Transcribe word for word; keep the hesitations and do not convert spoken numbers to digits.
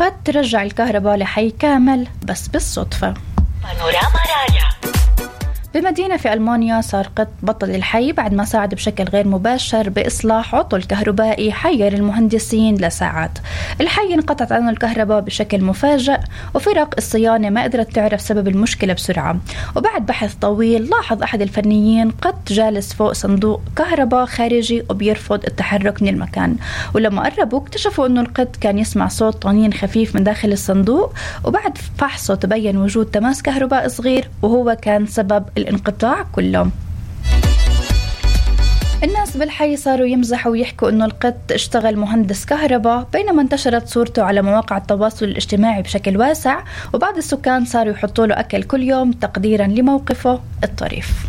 قد ترجع الكهرباء لحي كامل بس بالصدفة. بانوراما رايا. بمدينة في ألمانيا صار قط بطل الحي بعد ما ساعد بشكل غير مباشر بإصلاح عطل كهربائي حير المهندسين لساعات. الحي انقطعت عنه الكهرباء بشكل مفاجئ، وفرق الصيانة ما قدرت تعرف سبب المشكلة بسرعة، وبعد بحث طويل لاحظ أحد الفنيين قط جالس فوق صندوق كهرباء خارجي وبيرفض التحرك من المكان، ولما قربوا اكتشفوا أنه القط كان يسمع صوت طنين خفيف من داخل الصندوق، وبعد فحصه تبين وجود تماس كهرباء صغير وهو كان سبب الانقطاع كله. الناس بالحي صاروا يمزحوا ويحكوا انه القط اشتغل مهندس كهرباء، بينما انتشرت صورته على مواقع التواصل الاجتماعي بشكل واسع، وبعض السكان صاروا يحطوا له اكل كل يوم تقديرا لموقفه الطريف.